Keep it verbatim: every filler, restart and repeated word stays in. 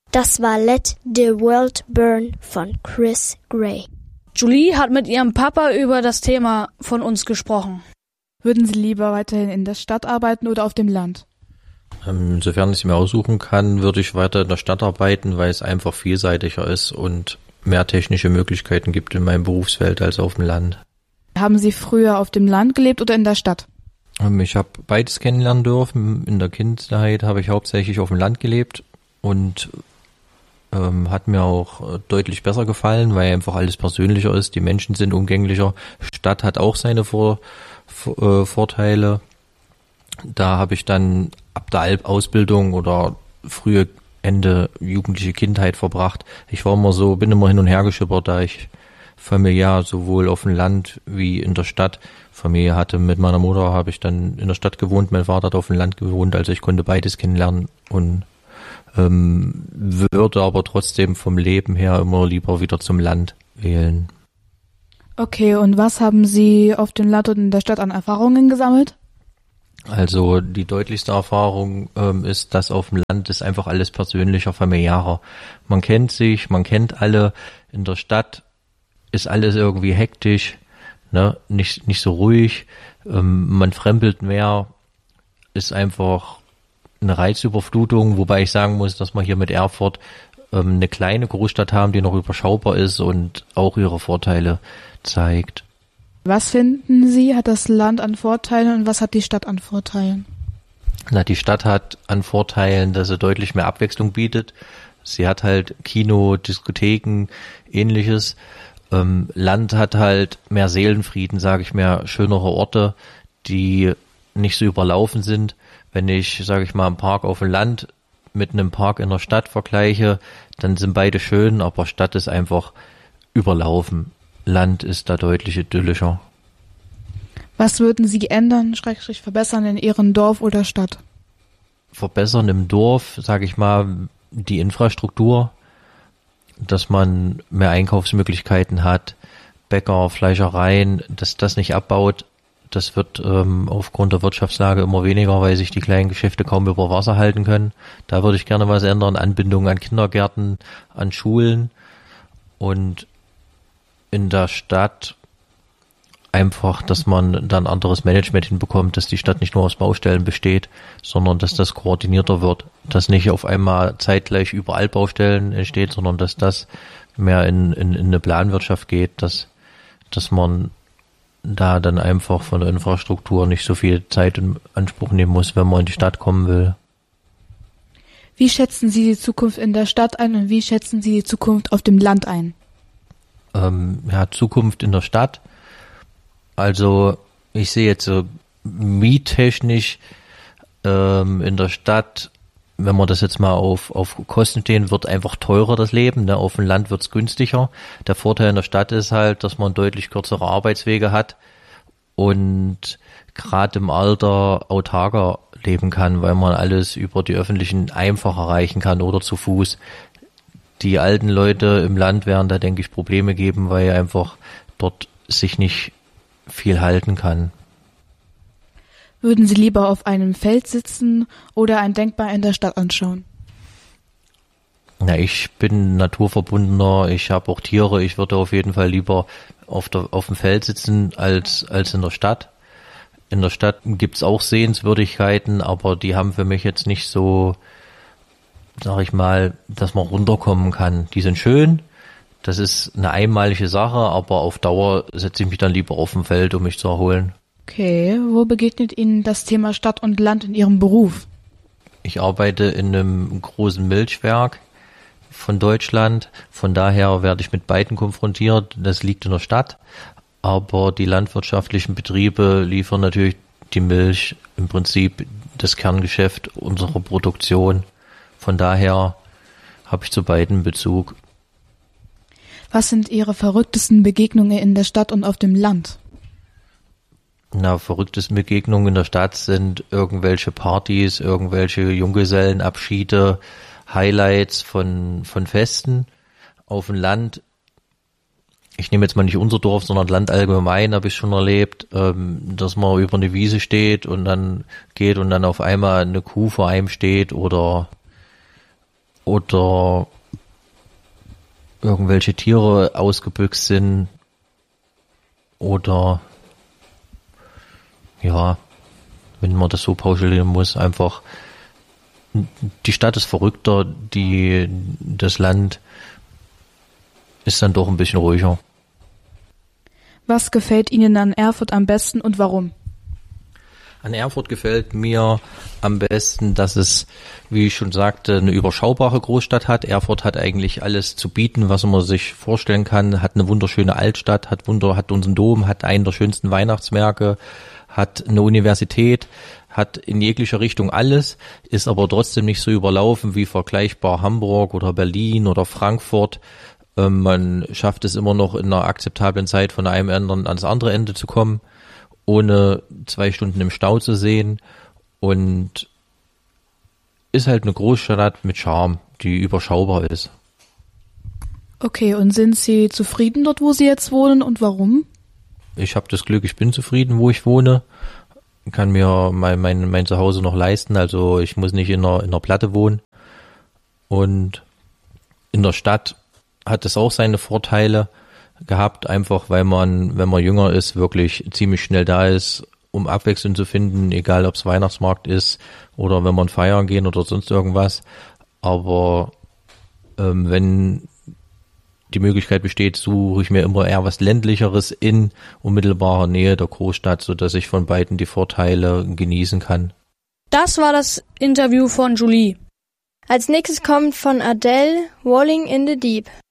Das war Let the World Burn von Chris Gray. Julie hat mit ihrem Papa über das Thema von uns gesprochen. Würden Sie lieber weiterhin in der Stadt arbeiten oder auf dem Land? Ähm, sofern ich es mir aussuchen kann, würde ich weiter in der Stadt arbeiten, weil es einfach vielseitiger ist und mehr technische Möglichkeiten gibt in meinem Berufsfeld als auf dem Land. Haben Sie früher auf dem Land gelebt oder in der Stadt? Ähm, ich habe beides kennenlernen dürfen. In der Kindheit habe ich hauptsächlich auf dem Land gelebt und ähm, hat mir auch deutlich besser gefallen, weil einfach alles persönlicher ist. Die Menschen sind umgänglicher. Stadt hat auch seine Vor- Vor- äh, Vorteile. Da habe ich dann ab der Ausbildung oder frühe Ende jugendliche Kindheit verbracht. Ich war immer so, bin immer hin und her geschippert, da ich familiär sowohl auf dem Land wie in der Stadt Familie hatte. Mit meiner Mutter habe ich dann in der Stadt gewohnt, mein Vater hat auf dem Land gewohnt, also ich konnte beides kennenlernen und ähm, würde aber trotzdem vom Leben her immer lieber wieder zum Land wählen. Okay, und was haben Sie auf dem Land und in der Stadt an Erfahrungen gesammelt? Also die deutlichste Erfahrung ähm, ist, dass auf dem Land ist einfach alles persönlicher, familiärer. Man kennt sich, man kennt alle. In der Stadt ist alles irgendwie hektisch, ne, nicht nicht so ruhig. Ähm, man fremdelt mehr, ist einfach eine Reizüberflutung. Wobei ich sagen muss, dass wir hier mit Erfurt ähm, eine kleine Großstadt haben, die noch überschaubar ist und auch ihre Vorteile zeigt. Was finden Sie, hat das Land an Vorteilen und was hat die Stadt an Vorteilen? Na, die Stadt hat an Vorteilen, dass sie deutlich mehr Abwechslung bietet. Sie hat halt Kino, Diskotheken, ähnliches. Ähm, Land hat halt mehr Seelenfrieden, sage ich mehr, schönere Orte, die nicht so überlaufen sind. Wenn ich, sage ich mal, einen Park auf dem Land mit einem Park in der Stadt vergleiche, dann sind beide schön, aber Stadt ist einfach überlaufen. Land ist da deutlich idyllischer. Was würden Sie ändern, Schrägstrich verbessern in Ihrem Dorf oder Stadt? Verbessern im Dorf, sage ich mal, die Infrastruktur, dass man mehr Einkaufsmöglichkeiten hat, Bäcker, Fleischereien, dass das nicht abbaut. Das wird ähm, aufgrund der Wirtschaftslage immer weniger, weil sich die kleinen Geschäfte kaum über Wasser halten können. Da würde ich gerne was ändern, Anbindung an Kindergärten, an Schulen und in der Stadt einfach, dass man dann anderes Management hinbekommt, dass die Stadt nicht nur aus Baustellen besteht, sondern dass das koordinierter wird, dass nicht auf einmal zeitgleich überall Baustellen entsteht, sondern dass das mehr in, in, in eine Planwirtschaft geht, dass, dass man da dann einfach von der Infrastruktur nicht so viel Zeit in Anspruch nehmen muss, wenn man in die Stadt kommen will. Wie schätzen Sie die Zukunft in der Stadt ein und wie schätzen Sie die Zukunft auf dem Land ein? Ähm, ja, Zukunft in der Stadt. Also ich sehe jetzt so miettechnisch ähm, in der Stadt, wenn man das jetzt mal auf, auf Kosten stehen, wird einfach teurer das Leben. Ne? Auf dem Land wird's günstiger. Der Vorteil in der Stadt ist halt, dass man deutlich kürzere Arbeitswege hat und gerade im Alter autarker leben kann, weil man alles über die öffentlichen einfach erreichen kann oder zu Fuß. Die alten Leute im Land werden da, denke ich, Probleme geben, weil einfach dort sich nicht viel halten kann. Würden Sie lieber auf einem Feld sitzen oder ein Denkmal in der Stadt anschauen? Na, ich bin naturverbundener, ich habe auch Tiere, ich würde auf jeden Fall lieber auf der auf dem Feld sitzen als als in der Stadt. In der Stadt gibt's auch Sehenswürdigkeiten, aber die haben für mich jetzt nicht so, sag ich mal, dass man runterkommen kann. Die sind schön, das ist eine einmalige Sache, aber auf Dauer setze ich mich dann lieber auf dem Feld, um mich zu erholen. Okay, wo begegnet Ihnen das Thema Stadt und Land in Ihrem Beruf? Ich arbeite in einem großen Milchwerk von Deutschland, von daher werde ich mit beiden konfrontiert. Das liegt in der Stadt, aber die landwirtschaftlichen Betriebe liefern natürlich die Milch, im Prinzip das Kerngeschäft unserer Produktion. Von daher habe ich zu beiden Bezug. Was sind Ihre verrücktesten Begegnungen in der Stadt und auf dem Land? Na, verrücktesten Begegnungen in der Stadt sind irgendwelche Partys, irgendwelche Junggesellenabschiede, Highlights von von Festen. Auf dem Land, ich nehme jetzt mal nicht unser Dorf, sondern Land allgemein, habe ich schon erlebt, ähm, dass man über eine Wiese steht und dann geht und dann auf einmal eine Kuh vor einem steht oder oder irgendwelche Tiere ausgebüxt sind oder ja, wenn man das so pauschalieren muss, einfach die Stadt ist verrückter, die, das Land ist dann doch ein bisschen ruhiger. Was gefällt Ihnen an Erfurt am besten und warum? An Erfurt gefällt mir am besten, dass es, wie ich schon sagte, eine überschaubare Großstadt hat. Erfurt hat eigentlich alles zu bieten, was man sich vorstellen kann. Hat eine wunderschöne Altstadt, hat Wunder, hat unseren Dom, hat einen der schönsten Weihnachtsmärkte, hat eine Universität, hat in jeglicher Richtung alles, ist aber trotzdem nicht so überlaufen wie vergleichbar Hamburg oder Berlin oder Frankfurt. Ähm, man schafft es immer noch in einer akzeptablen Zeit von einem Ende ans andere Ende zu kommen, ohne zwei Stunden im Stau zu sehen, und ist halt eine Großstadt mit Charme, die überschaubar ist. Okay, und sind Sie zufrieden dort, wo Sie jetzt wohnen, und warum? Ich habe das Glück, ich bin zufrieden, wo ich wohne, kann mir mein, mein, mein Zuhause noch leisten, also ich muss nicht in einer, in einer Platte wohnen, und in der Stadt hat es auch seine Vorteile gehabt, einfach weil man, wenn man jünger ist, wirklich ziemlich schnell da ist, um Abwechslung zu finden, egal ob es Weihnachtsmarkt ist oder wenn man feiern gehen oder sonst irgendwas. Aber ähm, wenn die Möglichkeit besteht, suche ich mir immer eher was Ländlicheres in unmittelbarer Nähe der Großstadt, sodass ich von beiden die Vorteile genießen kann. Das war das Interview von Julie. Als nächstes kommt von Adele Rolling in the Deep.